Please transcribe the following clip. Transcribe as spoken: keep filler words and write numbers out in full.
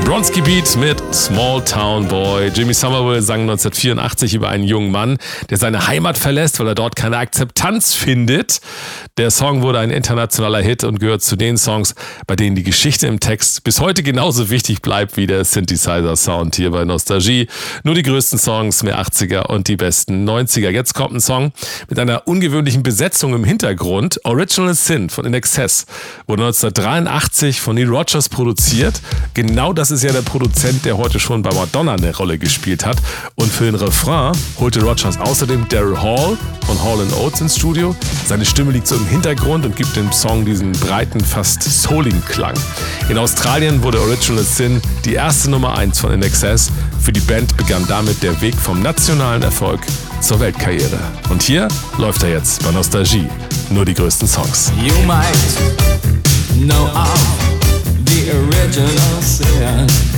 Bronski Beat mit Small Town Boy. Jimmy Somerville sang neunzehnhundertvierundachtzig über einen jungen Mann, der seine Heimat verlässt, weil er dort keine Akzeptanz findet. Der Song wurde ein internationaler Hit und gehört zu den Songs, bei denen die Geschichte im Text bis heute genauso wichtig bleibt wie der Synthesizer-Sound hier bei Nostalgie. Nur die größten Songs, mehr achtziger und die besten neunziger. Jetzt kommt ein Song mit einer ungewöhnlichen Besetzung im Hintergrund. Original Sin von In Excess wurde neunzehnhundertdreiundachtzig von Neil Rogers produziert. Genau das ist ja der Produzent, der heute schon bei Madonna eine Rolle gespielt hat. Und für den Refrain holte Rogers außerdem Daryl Hall von Hall and Oates ins Studio. Seine Stimme liegt so im Hintergrund und gibt dem Song diesen breiten, fast souligen Klang. In Australien wurde Original Sin die erste Nummer eins von In Excess. Für die Band begann damit der Weg vom nationalen Erfolg zur Weltkarriere. Und hier läuft er jetzt bei Nostalgie. Nur die größten Songs. You might know of the original sin.